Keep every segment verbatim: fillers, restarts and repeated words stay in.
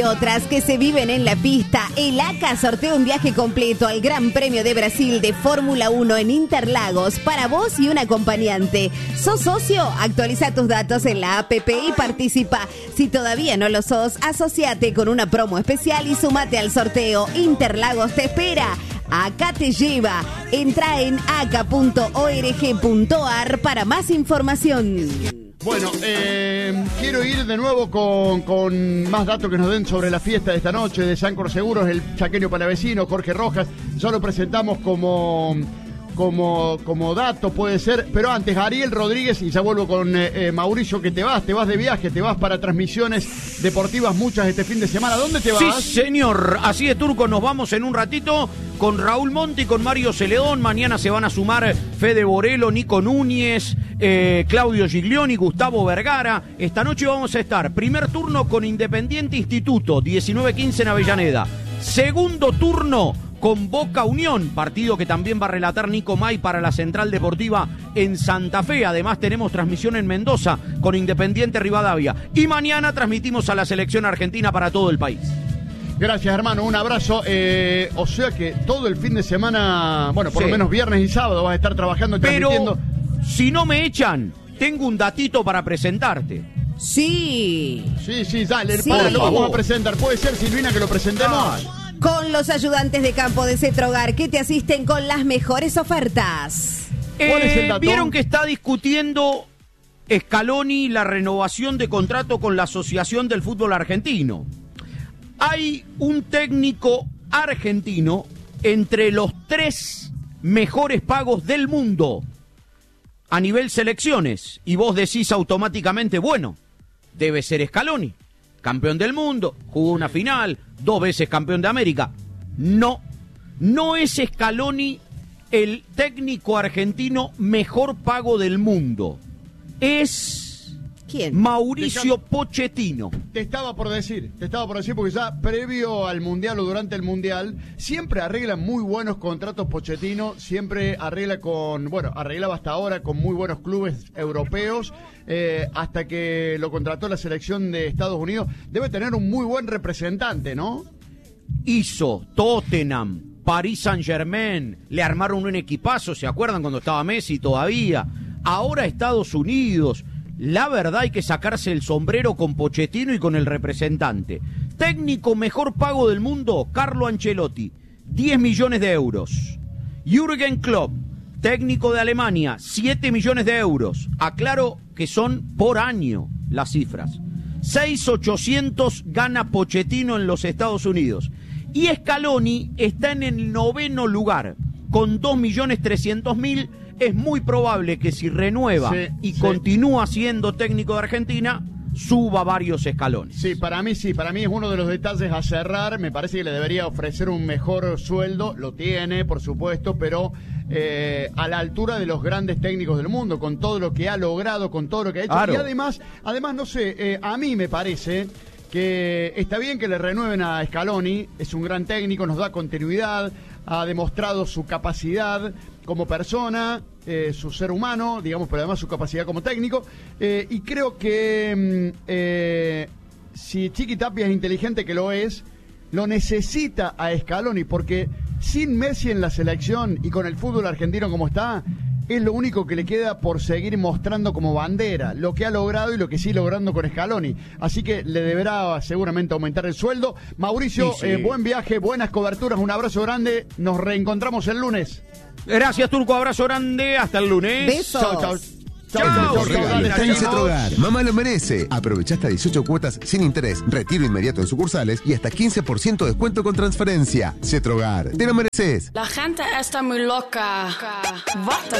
Otras que se viven en la pista, el A C A sortea un viaje completo al Gran Premio de Brasil de Fórmula uno en Interlagos para vos y un acompañante. ¿Sos socio? Actualiza tus datos en la app y participa. Si todavía no lo sos, asociate con una promo especial y sumate al sorteo. Interlagos te espera. Acá te lleva. Entra en aca punto org punto ar para más información. Bueno, eh, quiero ir de nuevo con, con más datos que nos den sobre la fiesta de esta noche de Sancor Seguros, el chaqueño palavecino, Jorge Rojas. Ya lo presentamos como, como, como dato, puede ser. Pero antes, Ariel Rodríguez, y ya vuelvo con eh, eh, Mauricio, que te vas, te vas de viaje, te vas para transmisiones deportivas muchas este fin de semana. ¿Dónde te vas? Sí, señor. Así de Turco, nos vamos en un ratito con Raúl Monti y con Mario Celedón. Mañana se van a sumar Fede Borelo, Nico Núñez, eh, Claudio Giglioni, Gustavo Vergara. Esta noche vamos a estar primer turno con Independiente Instituto, diecinueve quince en Avellaneda. Segundo turno con Boca Unión, partido que también va a relatar Nico May para la Central Deportiva en Santa Fe. Además tenemos transmisión en Mendoza con Independiente Rivadavia. Y mañana transmitimos a la selección argentina para todo el país. Gracias, hermano, un abrazo. Eh, o sea que todo el fin de semana, bueno, por sí. lo menos viernes y sábado vas a estar trabajando y Pero, transmitiendo. Si no me echan, tengo un datito para presentarte. Sí. Sí, sí, dale, sí. para, lo vamos a presentar. ¿Puede ser, Silvina, que lo presentemos? Con los ayudantes de campo de Cetrogar que te asisten con las mejores ofertas. ¿Cuál eh, es el dato? Vieron que está discutiendo Scaloni la renovación de contrato con la Asociación del Fútbol Argentino. Hay un técnico argentino entre los tres mejores pagos del mundo a nivel selecciones. Y vos decís automáticamente, bueno, debe ser Scaloni. Campeón del mundo, jugó una final, dos veces campeón de América. No, no es Scaloni el técnico argentino mejor pago del mundo. Es... ¿Quién? Mauricio Pochettino. Te estaba por decir, te estaba por decir porque ya previo al Mundial o durante el Mundial siempre arregla muy buenos contratos Pochettino, siempre arregla con, bueno, arreglaba hasta ahora con muy buenos clubes europeos, eh, hasta que lo contrató la selección de Estados Unidos. Debe tener un muy buen representante, ¿no? Hizo Tottenham, Paris Saint-Germain, le armaron un equipazo, ¿se acuerdan cuando estaba Messi todavía? Ahora Estados Unidos. La verdad hay que sacarse el sombrero con Pochettino y con el representante. Técnico mejor pago del mundo, Carlo Ancelotti, diez millones de euros. Jürgen Klopp, técnico de Alemania, siete millones de euros. Aclaro que son por año las cifras. seis mil ochocientos gana Pochettino en los Estados Unidos. Y Scaloni está en el noveno lugar, con dos millones trescientos mil. Es muy probable que si renueva sí, y sí. continúa siendo técnico de Argentina, suba varios escalones. Sí, para mí sí, para mí es uno de los detalles a cerrar. Me parece que le debería ofrecer un mejor sueldo, lo tiene, por supuesto, pero eh, a la altura de los grandes técnicos del mundo, con todo lo que ha logrado, con todo lo que ha hecho. Claro. Y además, además, no sé, eh, a mí me parece que está bien que le renueven a Scaloni, es un gran técnico, nos da continuidad, ha demostrado su capacidad como persona, eh, su ser humano, digamos, pero además su capacidad como técnico, eh, y creo que eh, si Chiqui Tapia es inteligente, que lo es, lo necesita a Scaloni, porque sin Messi en la selección y con el fútbol argentino como está, es lo único que le queda por seguir mostrando como bandera lo que ha logrado y lo que sigue logrando con Scaloni. Así que le deberá seguramente aumentar el sueldo. Mauricio, sí, sí. Eh, buen viaje, buenas coberturas, un abrazo grande. Nos reencontramos el lunes. Gracias, Turco, abrazo grande. Hasta el lunes. Besos. Chao, chao. Chao, está en Cetrogar. Mamá lo merece. Aprovecha hasta dieciocho cuotas sin interés, retiro inmediato en sucursales y hasta quince por ciento de descuento con transferencia. Cetrogar, te lo mereces. La gente está muy loca. Basta.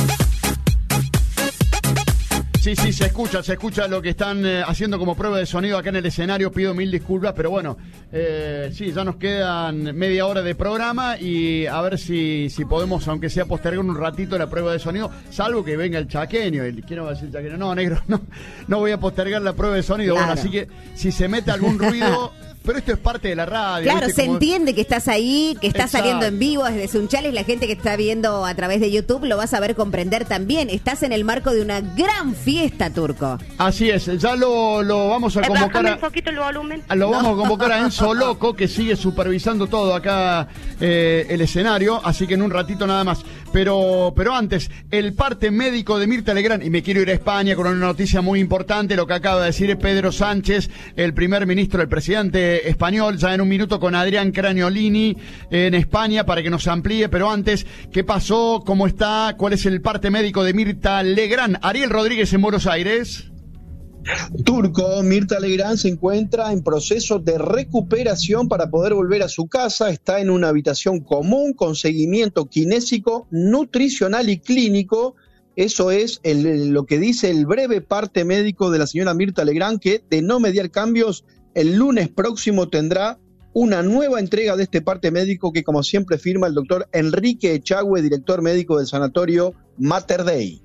Sí, sí, se escucha, se escucha lo que están eh, haciendo como prueba de sonido acá en el escenario. Pido mil disculpas, pero bueno, eh, sí, ya nos quedan media hora de programa y a ver si, si podemos, aunque sea postergar un ratito la prueba de sonido, salvo que venga el chaqueño. El, ¿Quién va a decir chaqueño? No, negro, no, no voy a postergar la prueba de sonido. Claro. Bueno, así que si se mete algún ruido, pero esto es parte de la radio. Claro, ¿viste? se Como... entiende que estás ahí, que estás Exacto. saliendo en vivo desde Sunchales. La gente que está viendo a través de YouTube lo va a saber comprender también. Estás en el marco de una gran fiesta, Turco. Así es, ya lo, lo vamos a Eh, convocar bájame a... un poquito el volumen. Lo vamos No. a convocar a Enzo Loco, que sigue supervisando todo acá eh, el escenario, así que en un ratito nada más. Pero, pero antes, el parte médico de Mirta Legrand, y me quiero ir a España con una noticia muy importante, lo que acaba de decir Pedro Sánchez, el primer ministro, el presidente español, ya en un minuto con Adrián Craniolini en España para que nos amplíe, pero antes, ¿qué pasó? ¿Cómo está? ¿Cuál es el parte médico de Mirta Legrand? Ariel Rodríguez en Buenos Aires. Turco, Mirta Legrand se encuentra en proceso de recuperación para poder volver a su casa. Está en una habitación común con seguimiento kinésico, nutricional y clínico. Eso es el, lo que dice el breve parte médico de la señora Mirta Legrand, que de no mediar cambios, el lunes próximo tendrá una nueva entrega de este parte médico que, como siempre, firma el doctor Enrique Echagüe, director médico del sanatorio Mater Dei.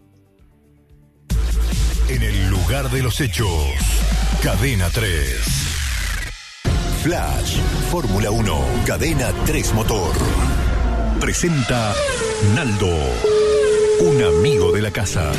En el lugar de los hechos, Cadena tres. Flash, Fórmula uno, Cadena tres Motor. Presenta Naldo, un amigo de la casa.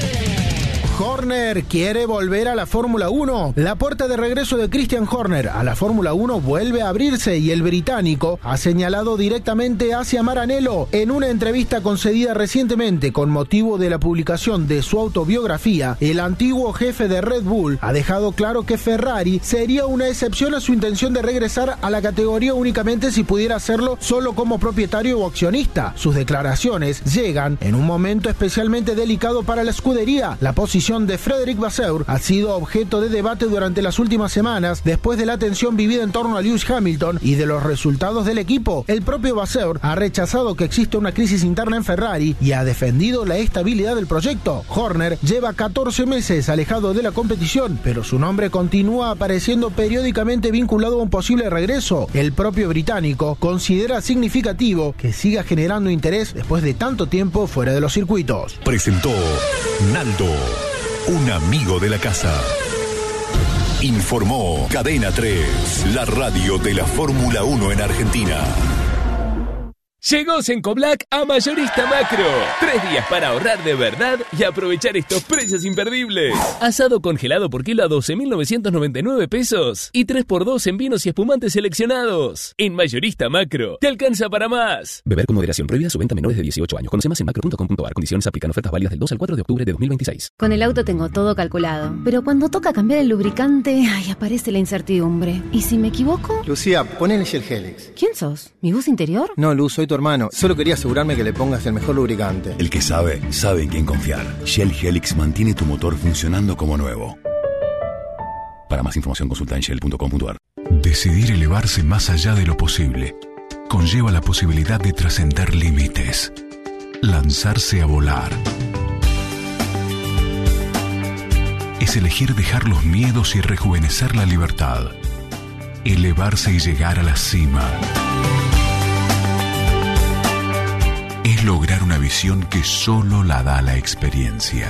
Horner quiere volver a la Fórmula uno. La puerta de regreso de Christian Horner a la Fórmula uno vuelve a abrirse y el británico ha señalado directamente hacia Maranello. En una entrevista concedida recientemente con motivo de la publicación de su autobiografía, el antiguo jefe de Red Bull ha dejado claro que Ferrari sería una excepción a su intención de regresar a la categoría únicamente si pudiera hacerlo solo como propietario o accionista. Sus declaraciones llegan en un momento especialmente delicado para la escudería. La posición de Frédéric Vasseur ha sido objeto de debate durante las últimas semanas después de la tensión vivida en torno a Lewis Hamilton y de los resultados del equipo. El propio Vasseur ha rechazado que existe una crisis interna en Ferrari y ha defendido la estabilidad del proyecto. Horner lleva catorce meses alejado de la competición, pero su nombre continúa apareciendo periódicamente vinculado a un posible regreso. El propio británico considera significativo que siga generando interés después de tanto tiempo fuera de los circuitos. Presentó Naldo, un amigo de la casa. Informó Cadena tres, la radio de la Fórmula uno en Argentina. Llegó Sencoblac a Mayorista Macro. Tres días para ahorrar de verdad y aprovechar estos precios imperdibles. Asado congelado por kilo a doce mil novecientos noventa y nueve pesos. Y tres por dos en vinos y espumantes seleccionados. En Mayorista Macro, te alcanza para más. Beber con moderación. Prohibida su venta a menores de dieciocho años. Conoce más en macro punto com punto a r. Condiciones aplican. Ofertas válidas del dos al cuatro de octubre de dos mil veintiséis. Con el auto tengo todo calculado. Pero cuando toca cambiar el lubricante, ay, aparece la incertidumbre. ¿Y si me equivoco? Lucía, ponele Shell Helix. ¿Quién sos? ¿Mi bus interior? No, Luz, soy tu hermano. Solo quería asegurarme que le pongas el mejor lubricante. El que sabe, sabe en quién confiar. Shell Helix mantiene tu motor funcionando como nuevo. Para más información consulta en shell punto com punto a r. Decidir elevarse más allá de lo posible conlleva la posibilidad de trascender límites. Lanzarse a volar. Es elegir dejar los miedos y rejuvenecer la libertad. Elevarse y llegar a la cima. Es lograr una visión que solo la da la experiencia.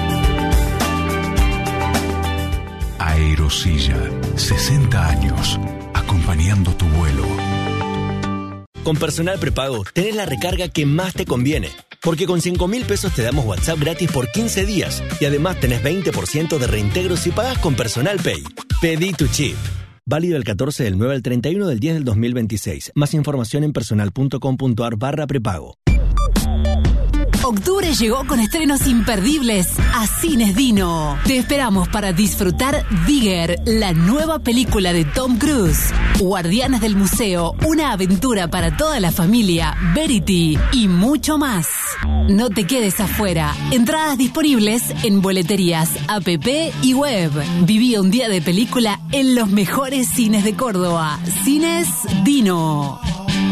Aerosilla, sesenta años, acompañando tu vuelo. Con Personal Prepago, tenés la recarga que más te conviene. Porque con cinco mil pesos te damos WhatsApp gratis por quince días. Y además tenés veinte por ciento de reintegro si pagas con Personal Pay. Pedí tu chip. Válido el catorce del nueve al treinta y uno del diez del dos mil veintiséis. Más información en personal punto com punto a r barra prepago. Octubre llegó con estrenos imperdibles a Cines Dino. Te esperamos para disfrutar Digger, la nueva película de Tom Cruise. Guardianes del Museo, una aventura para toda la familia, Verity y mucho más. No te quedes afuera. Entradas disponibles en boleterías, app y web. Viví un día de película en los mejores cines de Córdoba. Cines Dino.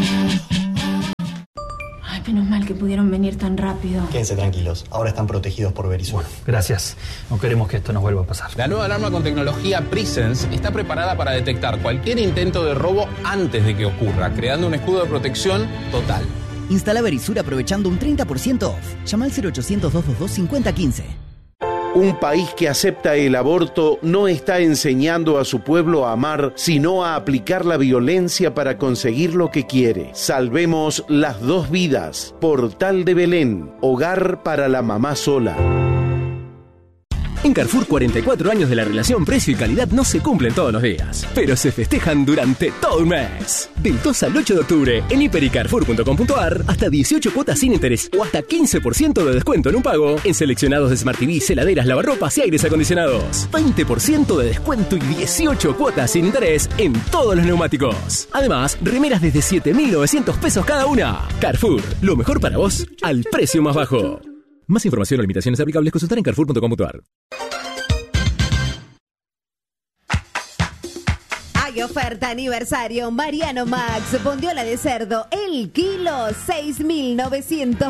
Menos mal que pudieron venir tan rápido. Quédense tranquilos, ahora están protegidos por Verisur. Gracias, no queremos que esto nos vuelva a pasar. La nueva alarma con tecnología Presence está preparada para detectar cualquier intento de robo antes de que ocurra, creando un escudo de protección total. Instala Verisur aprovechando un treinta por ciento off. Llama al cero ochocientos, doscientos veintidós, cincuenta quince. Un país que acepta el aborto no está enseñando a su pueblo a amar, sino a aplicar la violencia para conseguir lo que quiere. Salvemos las dos vidas. Portal de Belén, hogar para la mamá sola. En Carrefour, cuarenta y cuatro años de la relación precio y calidad no se cumplen todos los días, pero se festejan durante todo un mes. Del dos al ocho de octubre, en hiper y carrefour punto com punto a r, hasta dieciocho cuotas sin interés o hasta quince por ciento de descuento en un pago en seleccionados de Smart T V, heladeras, lavarropas y aires acondicionados. veinte por ciento de descuento y dieciocho cuotas sin interés en todos los neumáticos. Además, remeras desde siete mil novecientos pesos cada una. Carrefour, lo mejor para vos al precio más bajo. Más información o limitaciones aplicables, consultar en carrefour punto com punto a r. Hay oferta aniversario Mariano Max, bondiola de cerdo, el kilo seis mil novecientos